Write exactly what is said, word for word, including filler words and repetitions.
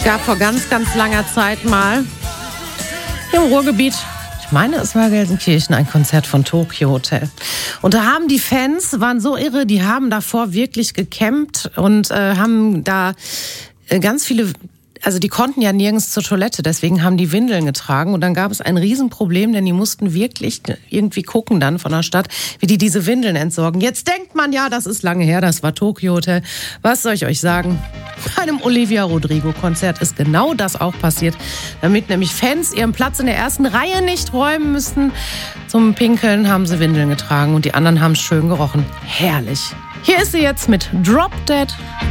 gab vor ganz, ganz langer Zeit mal im Ruhrgebiet, ich meine, es war Gelsenkirchen, ein Konzert von Tokio Hotel. Und da haben die Fans, waren so irre, die haben davor wirklich gecampt und äh, haben da äh, ganz viele... Also die konnten ja nirgends zur Toilette, deswegen haben die Windeln getragen. Und dann gab es ein Riesenproblem, denn die mussten wirklich irgendwie gucken dann von der Stadt, wie die diese Windeln entsorgen. Jetzt denkt man, ja, das ist lange her, das war Tokio Hotel. Was soll ich euch sagen? Bei einem Olivia Rodrigo-Konzert ist genau das auch passiert, damit nämlich Fans ihren Platz in der ersten Reihe nicht räumen müssten. Zum Pinkeln haben sie Windeln getragen und die anderen haben schön gerochen. Herrlich. Hier ist sie jetzt mit Drop Dead.